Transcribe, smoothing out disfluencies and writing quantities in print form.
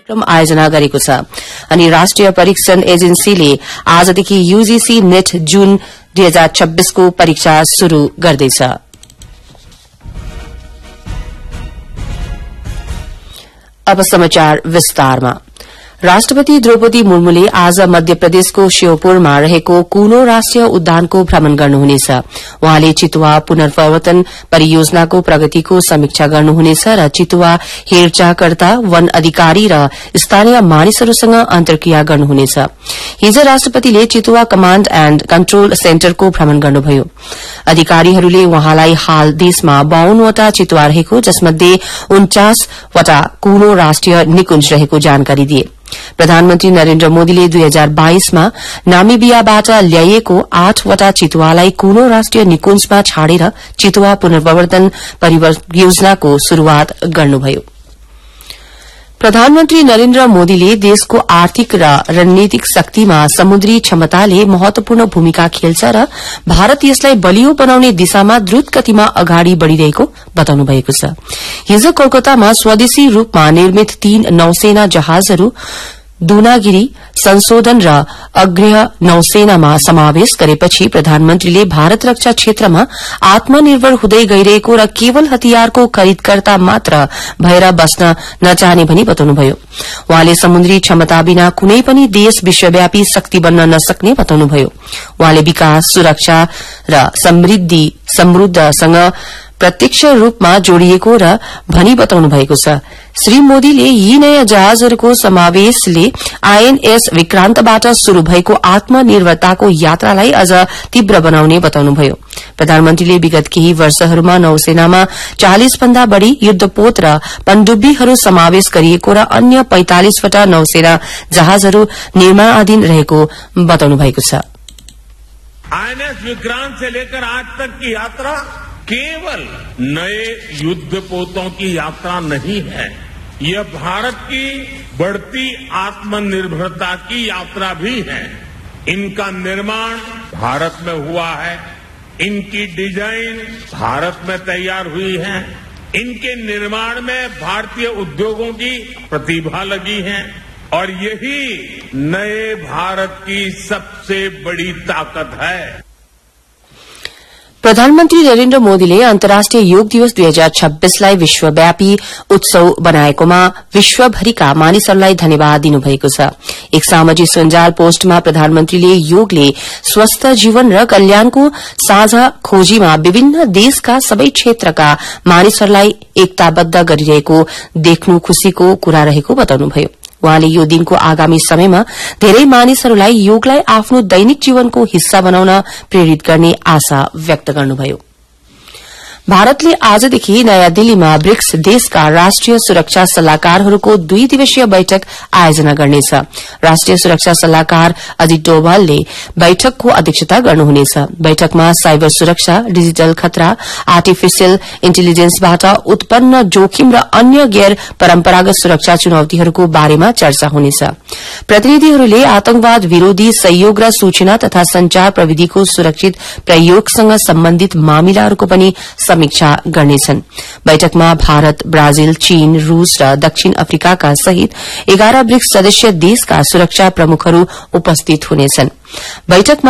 कार्यक्रम आयोजना गरेको छ अनि राष्ट्रिय परीक्षण एजेन्सीले आजदेखि यूजीसी नेट जून 2026 को परीक्षा शुरू गर्दैछ। अब समाचार विस्तारमा। राष्ट्रपति द्रौपदी मुर्मुले आज मध्य प्रदेशको श्योपुरमा रहेको कुनो राष्ट्रिय उद्यानको भ्रमण गर्नुहुनेछ। उहाँले चितुवा पुनर्प्रवर्तन परियोजनाको प्रगतिको समीक्षा गर्नुहुनेछ र चितुवा हेरचाहकर्ता, वन अधिकारी र स्थानीय मानिसहरूसँग अन्तर्क्रिया गर्नुहुनेछ। हिज राष्ट्रपतिले चितुवा कमाण्ड एण्ड कन्ट्रोल सेन्टरको भ्रमण गर्नुभयो। अधिकारीहरूले उहाँलाई हाल देशमा 52 वटा चितुवा रहेको, जसमध्ये 49 वटा कुनो राष्ट्रिय निकुञ्ज रहेको जानकारी दिए। प्रधानमन्त्री नरेन्द्र मोदीले 2022 मा नामिबियाबाट ल्याइएको 8 वटा चितुवालाई कुनो राष्ट्रिय निकुञ्जमा छाडेर चितुवा पुनर्प्रवर्तन परियोजनाको शुरूआत गर्नुभयो। प्रधानमन्त्री नरेन्द्र मोदीले देशको आर्थिक र रणनीतिक शक्तिमा समुद्री क्षमताले महत्वपूर्ण भूमिका खेल्छ र भारत यसलाई बलियो बनाउने दिशामा द्रुत गतिमा अगाडि बढ़िरहेको बताउनु भएको छ। हिज कोलकातामा स्वदेशी रूपमा निर्मित 3 नौसेना जहाजहरू दूनागिरी, संशोधन र अग्रेय नौसेनामा समावेश गरेपछि प्रधानमन्त्रीले भारत रक्षा क्षेत्रमा आत्मनिर्भर हुँदै गइरहेको र केवल हतियारको खरिदकर्ता मात्र भएर बस्न नचाहने भनी बताउनुभयो। उहाँले समुद्री क्षमता बिना कुनै पनि देश विश्वव्यापी शक्ति बन्न नसक्ने बताउनुभयो। उहाँले विकास, सुरक्षा र समृद्धसँग प्रत्यक्ष रूपमा जोडिएको र भनी बताउनु भएको छ। श्री मोदीले यी नयाँ जहाजहरूको समावेशले आईएनएस विक्रान्तबाट शुरू भएको आत्मनिर्भरताको यात्रालाई अझ तीव्र बनाउने बताउनुभयो। प्रधानमन्त्रीले विगत केही वर्षहरूमा नौसेनामा 40 भन्दा बढ़ी युद्धपोत र पनडुब्बीहरू समावेश गरिएको र अन्य 45 वटा नौसेना जहाजहरू निर्माणाधीन रहेको बताउनु भएको छ। आईएनएस विक्रांत से लेकर आज तक की यात्रा केवल नए युद्धपोतों की यात्रा नहीं है, यह भारत की बढ़ती आत्मनिर्भरता की यात्रा भी है। इनका निर्माण भारत में हुआ है, इनकी डिजाइन भारत में तैयार हुई है, इनके निर्माण में भारतीय उद्योगों की प्रतिभा लगी है और यही नए भारत की सबसे बड़ी ताकत है। प्रधानमन्त्री नरेन्द्र मोदीले अन्तर्राष्ट्रिय योग दिवस 2026 लाई विश्वव्यापी उत्सव बनाएकोमा विश्वभरिका मानिसहरूलाई धन्यवाद दिनुभएको छ। एक सामाजिक सञ्जाल पोस्टमा प्रधानमन्त्रीले योगले स्वस्थ जीवन र कल्याणको साझा खोजीमा विभिन्न देशका सबै क्षेत्रका मानिसहरूलाई एकताबद्ध गरिरहेको देख्नु खुशीको कुरा रहेको बताउनुभयो। उहाँले यो दिनको आगामी समयमा धेरै मानिसहरूलाई योगलाई आफ्नो दैनिक जीवनको हिस्सा बनाउन प्रेरित गर्ने आशा व्यक्त गर्नुभयो। भारतले आजदेखि नयाँ दिल्लीमा ब्रिक्स देशका राष्ट्रिय सुरक्षा सल्लाहकारहरूको 2 दिवसीय बैठक आयोजना गर्नेछ। राष्ट्रिय सुरक्षा सल्लाहकार अजित डोभालले बैठकको अध्यक्षता गर्नुहुनेछ। बैठकमा साइबर सुरक्षा, डिजिटल खतरा, आर्टिफिशियल इन्टेलिजेन्सबाट उत्पन्न जोखिम र अन्य गैर परम्परागत सुरक्षा चुनौतीहरूको बारेमा चर्चा हुनेछ। प्रतिनिधिहरूले आतंकवाद विरोधी सहयोग र सूचना तथा संचार प्रविधिको सुरक्षित प्रयोगसँग सम्बन्धित मामिलाहरूको पनि समीक्षा गर्नेछन्। बैठकमा भारत, ब्राजिल, चीन, रूस र दक्षिण अफ्रिकाका सहित 11 ब्रिक्स सदस्य देशका सुरक्षा प्रमुखहरू उपस्थित हुनेछन्। बैठकमा